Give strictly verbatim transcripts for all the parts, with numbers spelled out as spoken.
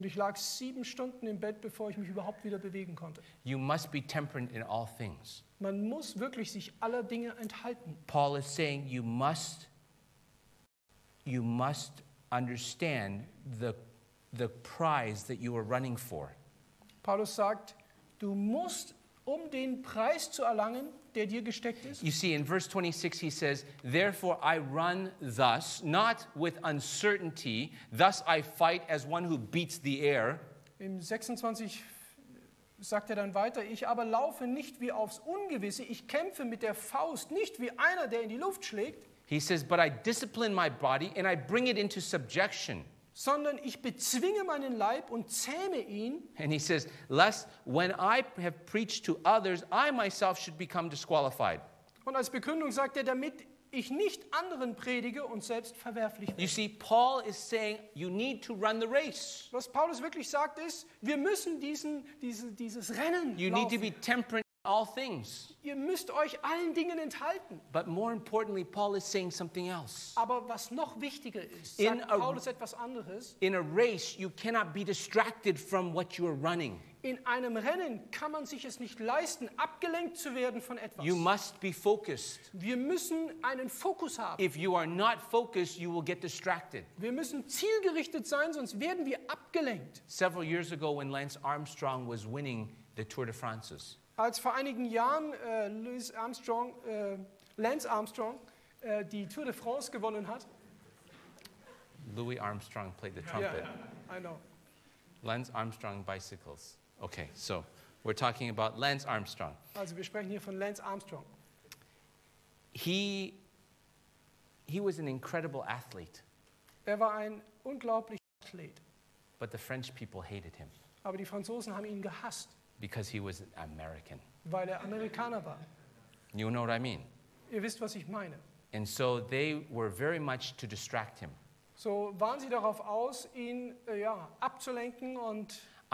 Und ich lag sieben Stunden im Bett, bevor ich mich überhaupt wieder bewegen konnte. You must be temperate in all things. Man muss wirklich sich aller Dinge enthalten. Paul is saying you must, you must understand the, the prize that you are running for. Paulus sagt, du musst, um den Preis zu erlangen, der dir gesteckt ist. You see, in verse twenty-six he says, therefore I run thus, not with uncertainty, thus I fight as one who beats the air. Im sechsundzwanzig sagt er dann weiter, ich aber laufe nicht wie aufs Ungewisse, ich kämpfe mit der Faust, nicht wie einer, der in die Luft schlägt. He says, but I discipline my body and I bring it into subjection. Sondern ich bezwinge meinen Leib und zähme ihn. And he says, lest when I have preached to others, I myself should become disqualified. Und als Begründung sagt er, damit ich nicht anderen predige und selbst verwerflich werde. You see, Paul is saying you need to run the race. Was Paulus wirklich sagt ist, wir müssen diesen, diese, dieses Rennen You laufen. need to be temperate in all things. Ihr müsst euch allen Dingen enthalten. But more importantly, Paul is saying something else. Aber was noch wichtiger ist, In sagt a- Paulus etwas anderes. In a race, you cannot be distracted from what you are running. In einem Rennen kann man sich es nicht leisten, abgelenkt zu werden von etwas. You must be focused. Wir müssen einen Fokus haben. If you are not focused, you will get distracted. Wir müssen zielgerichtet sein, sonst werden wir abgelenkt. Several years ago, when Lance Armstrong was winning the Tour de France, Als vor einigen Jahren äh, Louis Armstrong, äh, Lance Armstrong äh, die Tour de France gewonnen hat. Louis Armstrong played the Ja, trumpet. I know. Lance Armstrong bicycles. Okay, so we're talking about Lance Armstrong. Also wir sprechen hier von Lance Armstrong. He, he was an incredible athlete, Er war ein unglaublicher Athlet. but the French people hated him Aber die Franzosen haben ihn gehasst, because he was American. weil er Amerikaner war. You know what I mean? Ihr wisst, was ich meine. And so they were very much to distract him. So waren sie darauf aus, ihn äh, ja, abzulenken und I,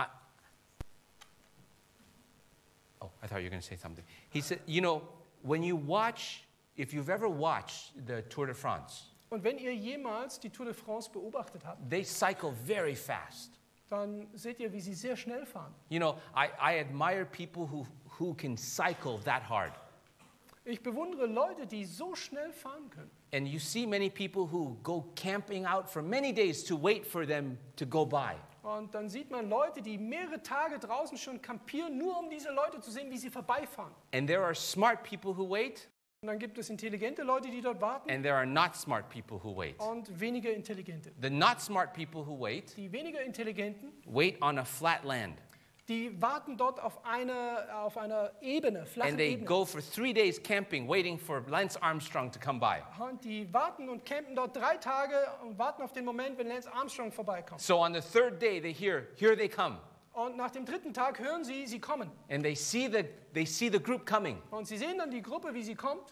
oh, I thought you were going to say something. He said, you know, when you watch, if you've ever watched the Tour de France, Und wenn ihr jemals die Tour de France beobachtet habt, they cycle very fast. dann seht ihr, wie sie sehr schnell fahren. You know, I, I admire people who, who can cycle that hard. Ich bewundere Leute, die so schnell fahren können. And you see many people who go camping out for many days to wait for them to go by. Und dann sieht man Leute, die mehrere Tage draußen schon kampieren, nur um diese Leute zu sehen, wie sie vorbeifahren. And there are smart people who wait, Und dann gibt es intelligente Leute, die dort warten and there are not smart people who wait. und weniger intelligente. The not smart people who wait, Die weniger intelligenten, wait on a flat land. die warten dort auf, eine, auf einer Ebene, flachen And they Ebene. go for three days camping, waiting for Lance Armstrong to come by. Und die warten und campen dort drei Tage und warten auf den Moment, wenn Lance Armstrong vorbeikommt. So on the third day, they hear, here they come. Und nach dem dritten Tag hören sie, sie kommen. And they see the, they see the group coming. Und sie sehen dann die Gruppe, wie sie kommt.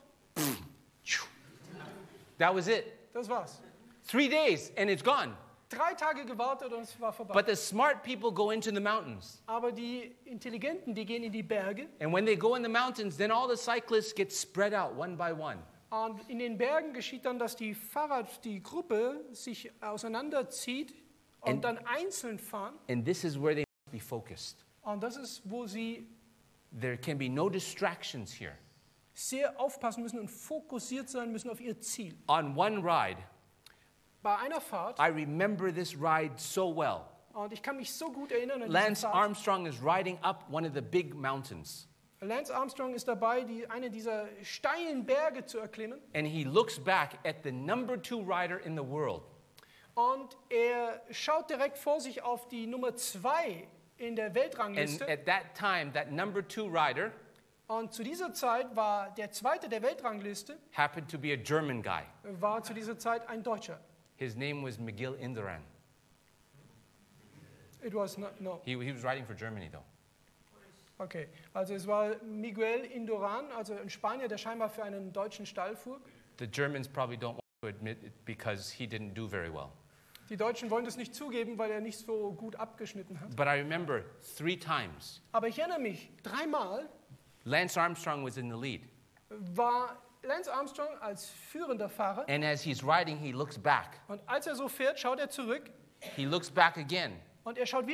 That was it. Das war's. Three days, and it's gone. Drei Tage gewartet und es war vorbei. But the smart people go into the mountains. Aber die Intelligenten, die gehen in die Berge. And when they go in the mountains, then all the cyclists get spread out one by one. Und in den Bergen geschieht dann, dass die Fahrrad, die Gruppe sich auseinanderzieht und And- dann einzeln fahren. And this is where they must be focused. Und das ist, wo sie There can be no distractions here. sehr aufpassen müssen und fokussiert sein müssen auf ihr Ziel. On one ride, Bei einer Fahrt, I remember this ride so well. und ich kann mich so gut erinnern an diese Lance Fahrt. Armstrong is riding up one of the big mountains. Lance Armstrong ist dabei, die, eine dieser steilen Berge zu erklimmen. And he looks back at the number two rider in the world. Und er schaut direkt vor sich auf die Nummer zwei in der And Weltrangliste. at that time, that number two rider Und zu dieser Zeit war der zweite der Weltrangliste, happened to be a German guy. war zu dieser Zeit ein Deutscher. His name was Miguel Indurain. It was not, no. He, he was riding for Germany, though. Okay, also es war Miguel Indurain, also ein Spanier, der scheinbar für einen deutschen Stall fuhr. The Germans probably don't want to admit it because he didn't do very well. Die Deutschen wollen das nicht zugeben, weil er nicht so gut abgeschnitten hat. But I remember three times, Aber ich erinnere mich, dreimal Lance Armstrong was in the lead. war Lance Armstrong als führender Fahrer. And as he's riding, he looks back. Und als er so fährt, schaut er zurück. He looks back again. Und er schaut